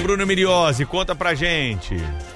Bruno Miriose, conta pra gente.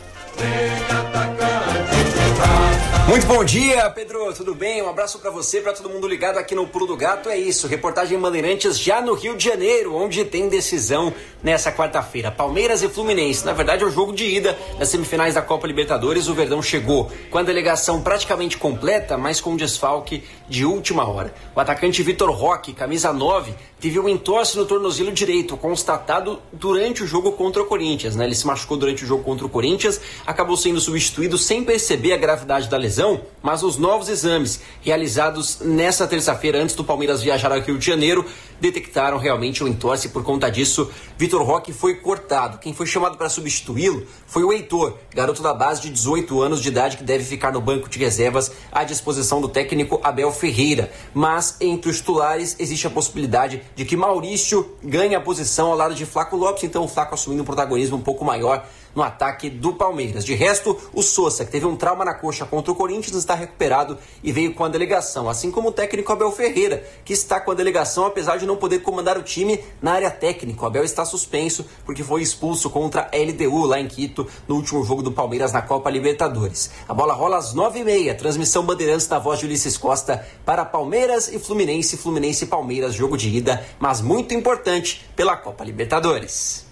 Muito bom dia, Pedro, tudo bem? Um abraço pra você, pra todo mundo ligado aqui no Pulo do Gato. É isso, reportagem Bandeirantes já no Rio de Janeiro, onde tem decisão nessa quarta-feira. Palmeiras e Fluminense, na verdade é o jogo de ida das semifinais da Copa Libertadores. O Verdão chegou com a delegação praticamente completa, mas com um desfalque de última hora. O atacante Vitor Roque, camisa 9, teve um entorse no tornozelo direito, constatado durante o jogo contra o Corinthians, né? Ele se machucou durante o jogo contra o Corinthians, acabou sendo substituído sem perceber a gravidade da lesão, mas os novos exames realizados nessa terça-feira, antes do Palmeiras viajar ao Rio de Janeiro, detectaram realmente o entorse. Por conta disso, Vitor Roque foi cortado. Quem foi chamado para substituí-lo foi o Heitor, garoto da base de 18 anos de idade, que deve ficar no banco de reservas à disposição do técnico Abel Ferreira. Mas entre os titulares existe a possibilidade de que Maurício ganhe a posição ao lado de Flaco Lopes, então o Flaco assumindo um protagonismo um pouco maior no ataque do Palmeiras. De resto, o Sousa, que teve um trauma na coxa contra o Corinthians, está recuperado e veio com a delegação, assim como o técnico Abel Ferreira, que está com a delegação apesar de não poder comandar o time na área técnica. O Abel está suspenso porque foi expulso contra a LDU lá em Quito no último jogo do Palmeiras na Copa Libertadores. A bola rola às 9h30, transmissão Bandeirantes na voz de Ulisses Costa para Palmeiras e Fluminense, Fluminense e Palmeiras, jogo de ida, mas muito importante pela Copa Libertadores.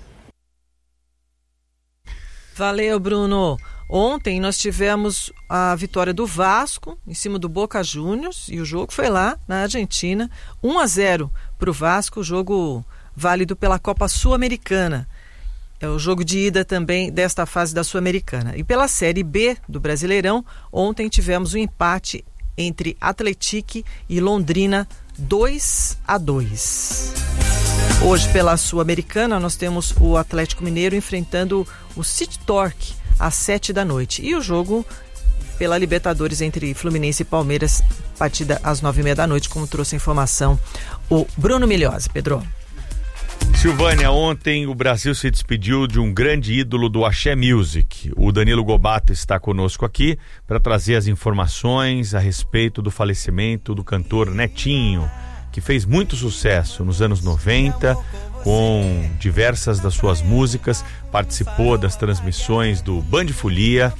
Valeu, Bruno. Ontem nós tivemos a vitória do Vasco em cima do Boca Juniors e o jogo foi lá na Argentina, 1-0 para o Vasco, jogo válido pela Copa Sul-Americana. É o jogo de ida também desta fase da Sul-Americana. E pela Série B do Brasileirão, ontem tivemos um empate entre Atlético e Londrina, 2-2. Hoje, pela Sul-Americana, nós temos o Atlético Mineiro enfrentando o City Torque às 7h. E o jogo pela Libertadores entre Fluminense e Palmeiras, partida às 9h30, como trouxe a informação o Bruno Miriose. Pedro. Silvânia, ontem o Brasil se despediu de um grande ídolo do Axé Music. O Danilo Gobato está conosco aqui para trazer as informações a respeito do falecimento do cantor Netinho, que fez muito sucesso nos anos 90, com diversas das suas músicas, participou das transmissões do Band Folia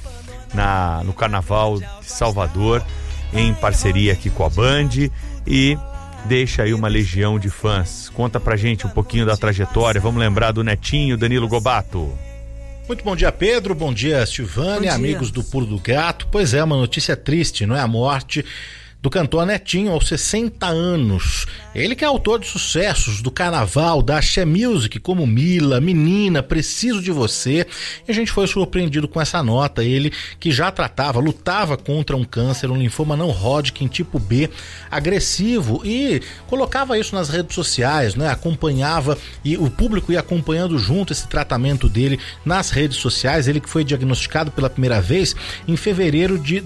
no Carnaval de Salvador, em parceria aqui com a Band, e deixa aí uma legião de fãs. Conta pra gente um pouquinho da trajetória, vamos lembrar do Netinho, Danilo Gobato. Muito bom dia, Pedro, bom dia, Silvânia, amigos do Pulo do Gato. Pois é, uma notícia triste, não é? A morte do cantor Netinho aos 60 anos. Ele que é autor de sucessos do Carnaval, da Axé Music, como Mila, Menina, Preciso de Você. E a gente foi surpreendido com essa nota. Ele que já lutava contra um câncer, um linfoma não Hodgkin tipo B, agressivo, e colocava isso nas redes sociais, né? Acompanhava, e o público ia acompanhando junto esse tratamento dele nas redes sociais. Ele que foi diagnosticado pela primeira vez em fevereiro de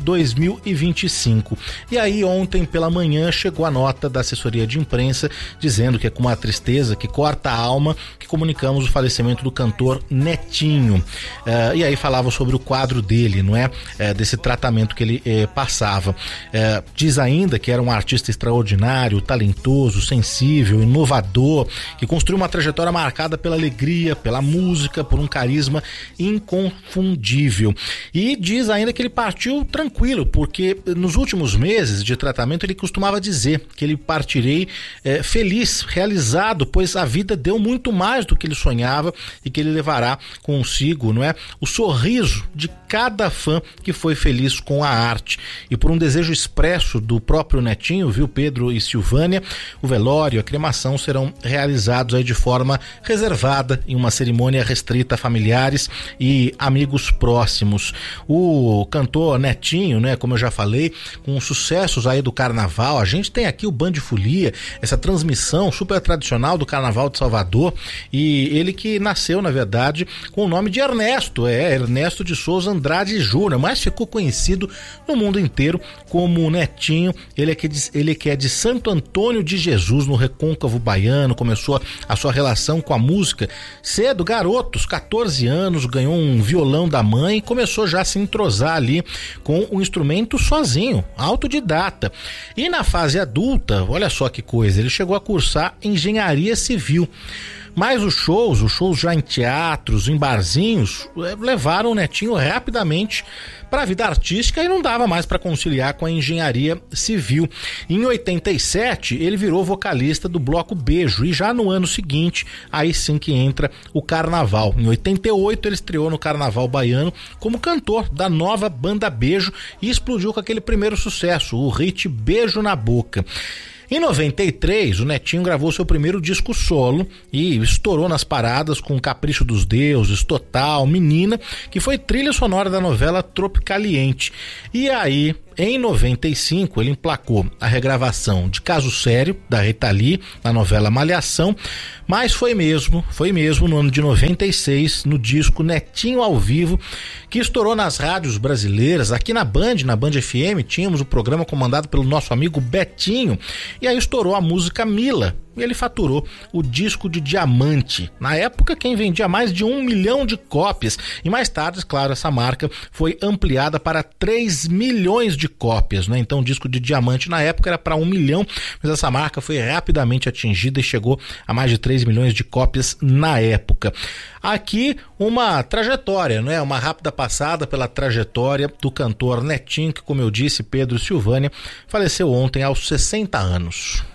2025. E aí, ontem pela manhã chegou a nota da assessoria de imprensa dizendo que é com uma tristeza que corta a alma que comunicamos o falecimento do cantor Netinho. E aí falava sobre o quadro dele, não é? Desse tratamento que ele passava. Diz ainda que era um artista extraordinário, talentoso, sensível, inovador, que construiu uma trajetória marcada pela alegria, pela música, por um carisma inconfundível. E diz ainda que ele partiu tranquilo, porque nos últimos meses de tratamento ele costumava dizer que ele partirei feliz, realizado, pois a vida deu muito mais do que ele sonhava e que ele levará consigo, não é, o sorriso de cada fã que foi feliz com a arte. E por um desejo expresso do próprio Netinho, viu, Pedro e Silvânia, o velório e a cremação serão realizados aí de forma reservada, em uma cerimônia restrita a familiares e amigos próximos. O cantor Netinho, né, como eu já falei, com sucessos aí do Carnaval, a gente tem aqui o Band Folia, essa transmissão super tradicional do Carnaval de Salvador, e ele que nasceu, na verdade, com o nome de Ernesto, Ernesto de Souza Andrade Júnior, mas ficou conhecido no mundo inteiro como Netinho. Ele que é de Santo Antônio de Jesus, no Recôncavo Baiano, começou a sua relação com a música cedo, garoto, aos 14 anos, ganhou um violão da mãe e começou já a se entrosar ali com o instrumento sozinho, autodidata. E na fase adulta, olha só que coisa, ele chegou a cursar engenharia civil. Mas os shows já em teatros, em barzinhos, levaram o Netinho rapidamente para a vida artística e não dava mais para conciliar com a engenharia civil. Em 87, ele virou vocalista do Bloco Beijo e já no ano seguinte, aí sim que entra o Carnaval. Em 88, ele estreou no Carnaval Baiano como cantor da nova banda Beijo e explodiu com aquele primeiro sucesso, o hit Beijo na Boca. Em 93, o Netinho gravou seu primeiro disco solo e estourou nas paradas com Capricho dos Deuses, Total, Menina, que foi trilha sonora da novela Tropicaliente. E aí, em 95, ele emplacou a regravação de Caso Sério, da Rita Lee, na novela Malhação, mas foi mesmo no ano de 96, no disco Netinho ao Vivo, que estourou nas rádios brasileiras. Aqui na Band FM, tínhamos o programa comandado pelo nosso amigo Betinho, e aí estourou a música Mila, e ele faturou o disco de diamante. Na época, quem vendia mais de 1 milhão de cópias. E mais tarde, claro, essa marca foi ampliada para 3 milhões de cópias, né? Então o disco de diamante na época era para 1 milhão, mas essa marca foi rapidamente atingida e chegou a mais de 3 milhões de cópias na época. Aqui uma trajetória, né? Uma rápida passada pela trajetória do cantor Netinho, que, como eu disse, Pedro Silvânia, faleceu ontem aos 60 anos.